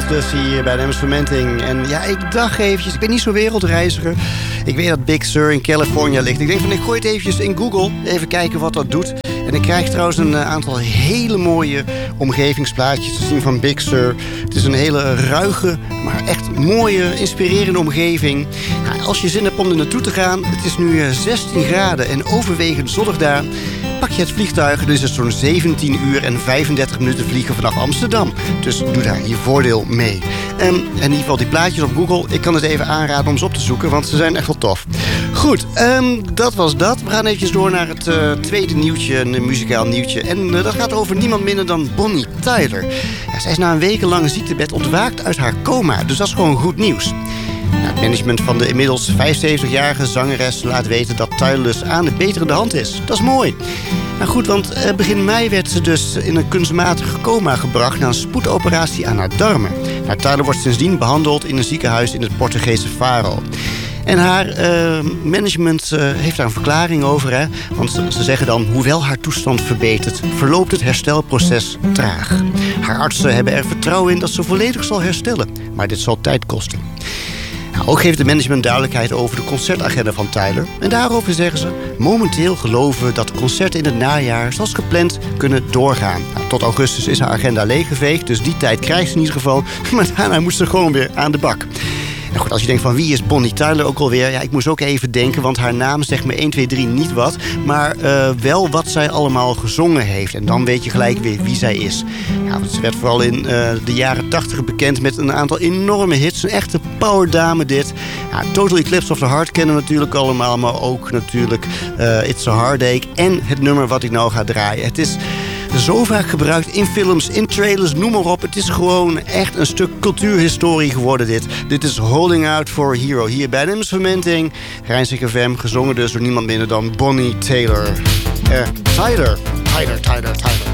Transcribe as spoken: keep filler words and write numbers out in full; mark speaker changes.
Speaker 1: dus hier bij de Emmers Fermenting. En ja, ik dacht eventjes, ik ben niet zo'n wereldreiziger. Ik weet dat Big Sur in Californië ligt. Ik denk van, ik gooi het eventjes in Google. Even kijken wat dat doet. En ik krijg trouwens een aantal hele mooie omgevingsplaatjes te zien van Big Sur. Het is een hele ruige, maar echt mooie, inspirerende omgeving. Nou, als je zin hebt om er naartoe te gaan, het is nu zestien graden en overwegend zonnig daar. Pak je het vliegtuig, dus is het zo'n zeventien uur en vijfendertig minuten vliegen vanaf Amsterdam. Dus doe daar je voordeel mee. En in ieder geval die plaatjes op Google, ik kan het even aanraden om ze op te zoeken, want ze zijn echt wel tof. Goed, um, dat was dat. We gaan eventjes door naar het uh, tweede nieuwtje, een muzikaal nieuwtje. En uh, dat gaat over niemand minder dan Bonnie Tyler. Ja, zij is na een wekenlange ziektebed ontwaakt uit haar coma, dus dat is gewoon goed nieuws. Nou, het management van de inmiddels vijfenzeventigjarige zangeres laat weten dat Tyler dus aan de beterende hand is. Dat is mooi. Nou goed, want uh, begin mei werd ze dus in een kunstmatig coma gebracht na een spoedoperatie aan haar darmen. Nou, Tyler wordt sindsdien behandeld in een ziekenhuis in het Portugese Faro. En haar uh, management uh, heeft daar een verklaring over. Hè? Want ze, ze zeggen dan, hoewel haar toestand verbetert, verloopt het herstelproces traag. Haar artsen hebben er vertrouwen in dat ze volledig zal herstellen. Maar dit zal tijd kosten. Nou, ook geeft het management duidelijkheid over de concertagenda van Tyler. En daarover zeggen ze, momenteel geloven we dat de concerten in het najaar zoals gepland kunnen doorgaan. Nou, tot augustus is haar agenda leeggeveegd, dus die tijd krijgt ze in ieder geval. Maar daarna moet ze gewoon weer aan de bak. Nou goed, als je denkt van wie is Bonnie Tyler ook alweer? Ja, ik moest ook even denken, want haar naam zegt me één, twee, drie niet wat. Maar uh, wel wat zij allemaal gezongen heeft. En dan weet je gelijk weer wie zij is. Ja, want ze werd vooral in uh, de jaren tachtig bekend met een aantal enorme hits. Een echte powerdame dit. Ja, Total Eclipse of the Heart kennen we natuurlijk allemaal. Maar ook natuurlijk uh, It's a Heartache. En het nummer wat ik nou ga draaien. Het is zo vaak gebruikt in films, in trailers, noem maar op. Het is gewoon echt een stuk cultuurhistorie geworden dit. Dit is Holding Out for a Hero. Hier bij de Emmers Fermenting. Rijnzig F M, gezongen dus door niemand minder dan Bonnie Tyler. Uh, Tyler. Tyler, Tyler, Tyler.